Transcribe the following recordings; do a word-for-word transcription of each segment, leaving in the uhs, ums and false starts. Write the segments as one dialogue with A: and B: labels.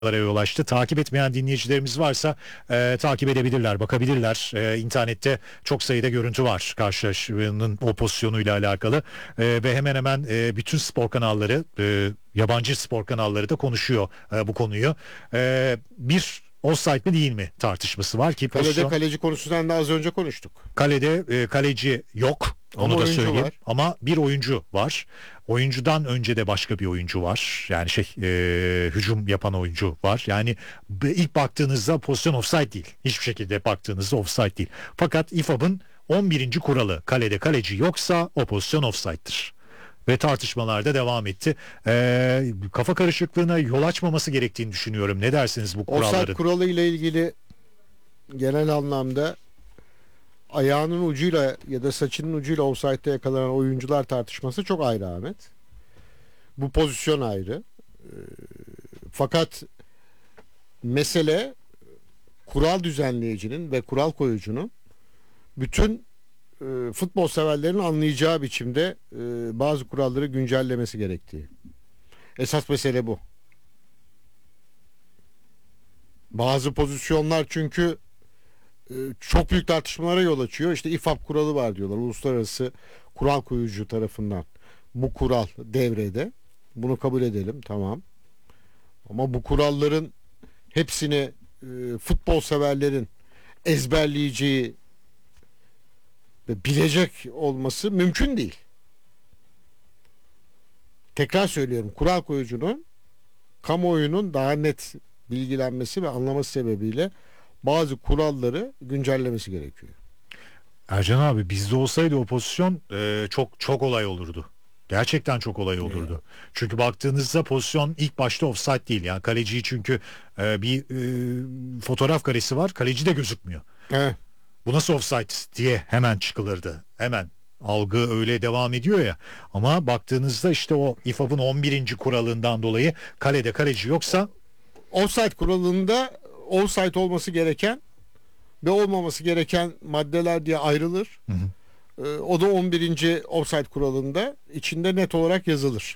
A: yol açtı. Takip etmeyen dinleyicilerimiz varsa e, takip edebilirler, bakabilirler. E, internette çok sayıda görüntü var karşılaşmanın o pozisyonuyla alakalı. E, ve hemen hemen e, bütün spor kanalları, e, yabancı spor kanalları da konuşuyor e, bu konuyu. E, bir offside mi değil mi tartışması var ki
B: Kalede
A: pozisyon,
B: kaleci konusundan da az önce konuştuk.
A: kalede e, kaleci yok. Onu
B: Ama
A: da
B: oyuncu
A: söyleyeyim.
B: var.
A: Ama bir oyuncu var. Oyuncudan önce de başka bir oyuncu var. Yani şey e, hücum yapan oyuncu var. Yani b- ilk baktığınızda pozisyon offside değil. Hiçbir şekilde baktığınızda offside değil. Fakat İ F A B'ın on birinci kuralı, kalede kaleci yoksa o pozisyon offside'dır. Ve tartışmalar da devam etti. E, kafa karışıklığına yol açmaması gerektiğini düşünüyorum. Ne dersiniz bu
B: Offside
A: kuralların?
B: kuralı ile ilgili genel anlamda ayağının ucuyla ya da saçının ucuyla offside'de yakalanan oyuncular tartışması çok ayrı Ahmet. Bu pozisyon ayrı. Ee, fakat mesele kural düzenleyicinin ve kural koyucunun bütün e, futbol severlerin anlayacağı biçimde e, bazı kuralları güncellemesi gerektiği. Esas mesele bu. Bazı pozisyonlar çünkü e, çok büyük tartışmalara yol açıyor. İşte İ F A B kuralı var diyorlar. Uluslararası kural koyucu tarafından. Bu kural devrede. Bunu kabul edelim. Tamam. Ama bu kuralların hepsini e, futbol severlerin ezberleyeceği ve bilecek olması mümkün değil. Tekrar söylüyorum. Kural koyucunun kamuoyunun daha net bilgilenmesi ve anlaması sebebiyle bazı kuralları güncellemesi gerekiyor.
A: Ercan abi bizde olsaydı o pozisyon e, çok çok olay olurdu. Gerçekten çok olay olurdu.
B: Ya.
A: Çünkü baktığınızda pozisyon ilk başta offside değil. Yani kaleciyi çünkü e, bir e, fotoğraf karesi var. Kaleci de gözükmüyor.
B: Evet.
A: Bu nasıl offside diye hemen çıkılırdı. Hemen algı öyle devam ediyor ya. Ama baktığınızda işte o İ F A B'ın on birinci kuralından dolayı kalede kaleci yoksa
B: Offside kuralında offside olması gereken ve olmaması gereken maddeler diye ayrılır.
A: hı hı.
B: Ee, o da on birinci offside kuralında içinde net olarak yazılır.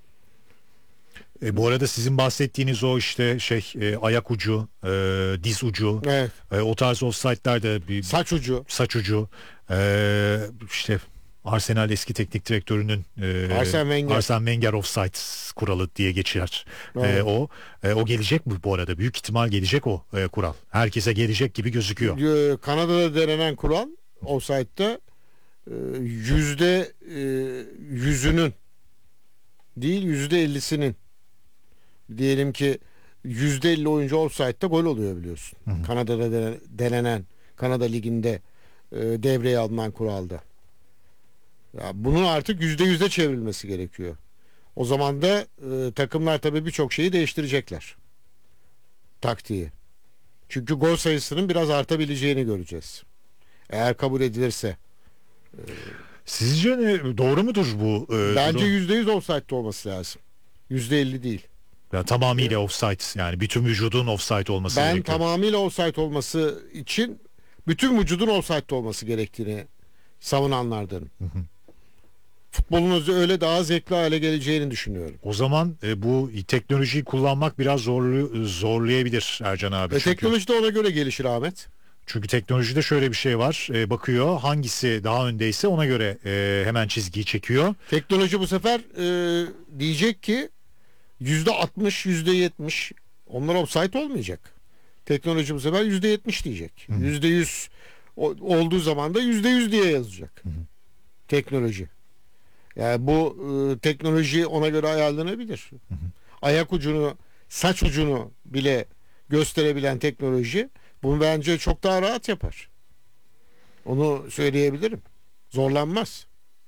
A: E, bu arada sizin bahsettiğiniz o işte şey e, ayak ucu, e, diz ucu,
B: Evet.
A: e, o tarz offside'ler de bir
B: Saç ucu.
A: saç ucu, e, işte Arsenal eski teknik direktörünün e,
B: Arsene Wenger.
A: Arsene Wenger offside kuralı diye geçer. E,
B: Evet.
A: o e, o gelecek mi bu arada? Büyük ihtimal gelecek o e, kural. Herkese gelecek gibi gözüküyor.
B: Ee, Kanada'da denenen kural offside'da e, yüzde e, yüzünün değil yüzde ellisinin, diyelim ki yüzde elli oyuncu offside'da gol oluyor biliyorsun.
A: Hı hı.
B: Kanada'da de- denenen Kanada Ligi'nde e, devreye alınan kuralda. Ya bunun artık yüzde yüze çevrilmesi gerekiyor. O zaman da e, takımlar tabii birçok şeyi değiştirecekler. Taktiği. Çünkü gol sayısının biraz artabileceğini göreceğiz. Eğer kabul edilirse.
A: Sizce ne, doğru mudur bu e,
B: Bence
A: durum?
B: yüzde yüz offside'de olması lazım. Yüzde elli değil.
A: Ya, tamamıyla offside, yani bütün vücudun offside olması
B: Ben
A: gerekiyor.
B: tamamıyla offside olması için bütün vücudun offside'de olması gerektiğini savunanlardanım.
A: Hı hı.
B: Futbolun öyle daha zevkli hale geleceğini düşünüyorum.
A: O zaman e, bu teknolojiyi kullanmak biraz zorlu, zorlayabilir Ercan abi.
B: E,
A: Çünkü,
B: teknoloji de ona göre gelişir Ahmet.
A: çünkü teknolojide şöyle bir şey var. E, bakıyor hangisi daha öndeyse ona göre e, hemen çizgiyi çekiyor.
B: Teknoloji bu sefer e, diyecek ki yüzde altmış, yüzde yetmiş onlar offside olmayacak. Teknoloji bu sefer yüzde yetmiş diyecek.
A: Hı hı.
B: Yüzde yüz olduğu zaman da yüzde yüz diye yazacak.
A: Hı hı.
B: Teknoloji. Yani bu e, teknoloji ona göre ayarlanabilir.
A: Hı hı.
B: Ayak ucunu, saç ucunu bile gösterebilen teknoloji bunu bence çok daha rahat yapar. Onu söyleyebilirim. Zorlanmaz.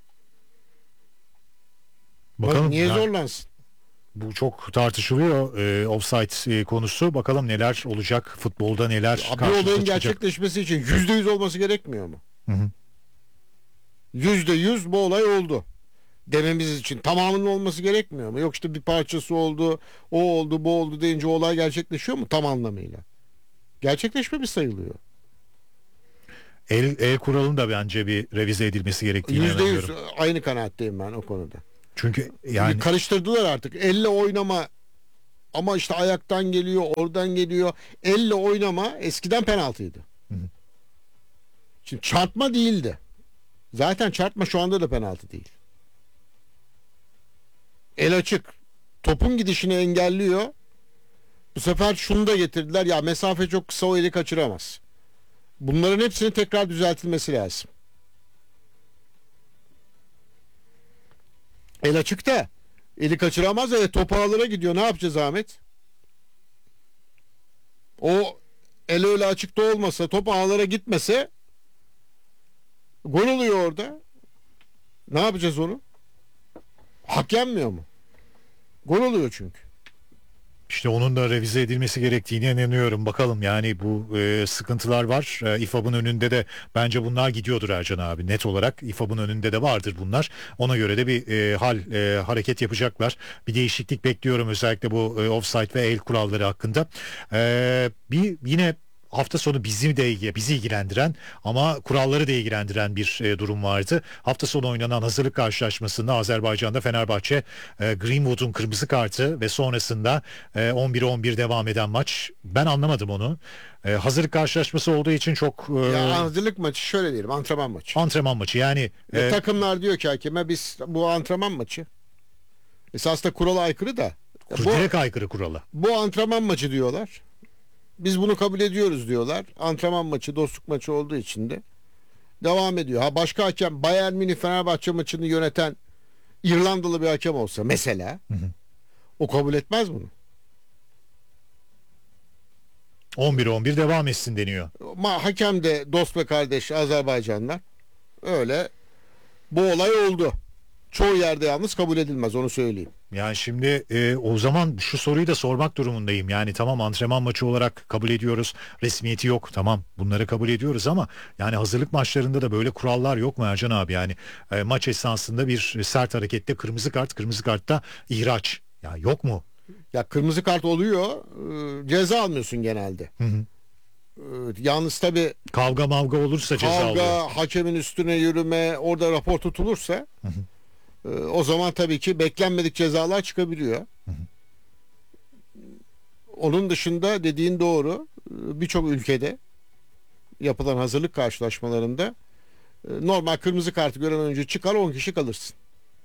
A: Bakalım.
B: Niye
A: yani
B: zorlansın?
A: bu çok tartışılıyor e, offside e, konusu. Bakalım neler olacak futbolda, neler
B: Ya bir
A: karşımıza
B: olayın
A: çıkacak.
B: gerçekleşmesi için yüzde yüz olması gerekmiyor mu?
A: Hı hı.
B: Yüzde yüz bu olay oldu dememiz için tamamının olması gerekmiyor mu? Yok işte bir parçası oldu, o oldu, bu oldu deyince olay gerçekleşiyor mu tam anlamıyla? Gerçekleşmemiş sayılıyor.
A: El, el kuralının da bence bir revize edilmesi gerektiğine
B: Yüzde yüz
A: inanıyorum.
B: aynı kanaatteyim ben o konuda.
A: Çünkü
B: Yani
A: yani
B: karıştırdılar artık. Elle oynama ama işte ayaktan geliyor, oradan geliyor. Elle oynama eskiden penaltıydı.
A: Hı hı.
B: Şimdi çarpma değildi. Zaten çarpma şu anda da penaltı değil. El açık. Topun gidişini engelliyor. Bu sefer şunu da getirdiler. Ya mesafe çok kısa, o eli kaçıramaz. Bunların hepsinin tekrar düzeltilmesi lazım. El açık da eli kaçıramaz. Evet, top ağlara gidiyor. Ne yapacağız Ahmet? O el öyle açıkta olmasa, top ağlara gitmese gol oluyor orada. Ne yapacağız onu? Hak yenmiyor mu? Gol oluyor çünkü.
A: İşte onun da revize edilmesi gerektiğine inanıyorum. Bakalım yani bu e, sıkıntılar var. E, İ F A B'ın önünde de bence bunlar gidiyordur Ercan abi. Net olarak İ F A B'ın önünde de vardır bunlar. Ona göre de bir e, hal e, hareket yapacaklar. Bir değişiklik bekliyorum özellikle bu e, offside ve el kuralları hakkında. E, bir yine hafta sonu bizi de bizi ilgilendiren ama kuralları da ilgilendiren bir e, durum vardı. Hafta sonu oynanan hazırlık karşılaşmasında Azerbaycan'da Fenerbahçe e, Greenwood'un kırmızı kartı ve sonrasında e, on bir on bir devam eden maç. Ben anlamadım onu. E, hazırlık karşılaşması olduğu için çok e,
B: Ya hazırlık maçı şöyle diyelim, antrenman maçı.
A: antrenman maçı yani
B: Ve
A: e,
B: takımlar diyor ki hakeme biz bu antrenman maçı. Esasında kurala aykırı da.
A: kur-
B: Bu,
A: direkt aykırı kurala.
B: bu antrenman maçı diyorlar. Biz bunu kabul ediyoruz diyorlar. Antrenman maçı, dostluk maçı olduğu için de devam ediyor. Ha, başka hakem Bayern Münih Fenerbahçe maçını yöneten İrlandalı bir hakem olsa mesela,
A: Hı hı.
B: o kabul etmez bunu.
A: on bir on bir devam etsin deniyor.
B: Ma hakem de dost ve kardeş Azerbaycanlar. Öyle bu olay oldu. Çoğu yerde yalnız kabul edilmez, onu söyleyeyim.
A: Yani şimdi e, o zaman şu soruyu da sormak durumundayım. Yani tamam, antrenman maçı olarak kabul ediyoruz. Resmiyeti yok, tamam, bunları kabul ediyoruz ama yani hazırlık maçlarında da böyle kurallar yok mu Ercan abi? Yani e, maç esnasında bir sert harekette kırmızı kart, kırmızı kartta ihraç. Ya yok mu?
B: Ya kırmızı kart oluyor, e, ceza almıyorsun genelde.
A: Hı hı.
B: E, yalnız tabii
A: Kavga mavga olursa ceza
B: kavga,
A: alıyor.
B: hakemin üstüne yürüme, orada rapor tutulursa
A: Hı hı.
B: e, o zaman tabii ki beklenmedik cezalar çıkabiliyor.
A: Hı hı.
B: Onun dışında dediğin doğru. E, Birçok ülkede yapılan hazırlık karşılaşmalarında e, normal kırmızı kartı gören oyuncu çıkar, on kişi kalırsın.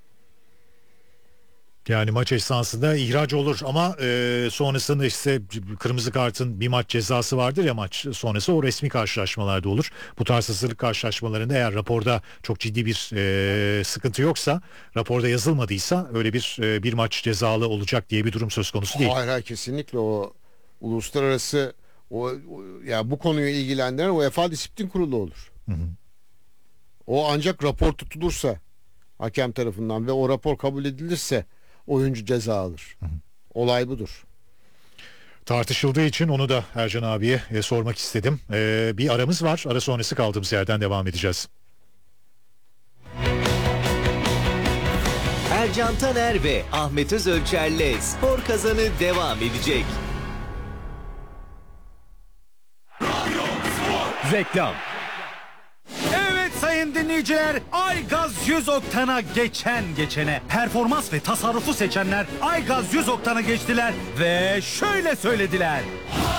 A: Yani maç esnasında ihraç olur ama e, sonrasında işte kırmızı kartın bir maç cezası vardır ya, maç sonrası o resmi karşılaşmalarda olur. Bu tarz hazırlık karşılaşmalarında eğer raporda çok ciddi bir e, sıkıntı yoksa, raporda yazılmadıysa öyle bir e, bir maç cezalı olacak diye bir durum söz konusu değil.
B: Hayır, hayır, kesinlikle o uluslararası o, o ya bu konuyu ilgilendiren UEFA Disiplin Kurulu olur.
A: Hı hı.
B: O ancak rapor tutulursa hakem tarafından ve o rapor kabul edilirse oyuncu ceza alır.
A: Hı hı.
B: Olay budur.
A: Tartışıldığı için onu da Ercan abiye e, sormak istedim. E, bir aramız var. Ara sonrası kaldığımız yerden devam edeceğiz.
C: Ercan Taner ve Ahmet Özölçer'le Spor Kazanı devam edecek.
D: Reklam. Evet sayın dinleyiciler, Aygaz yüz oktana geçen geçene, performans ve tasarrufu seçenler Aygaz yüz oktana geçtiler ve şöyle söylediler.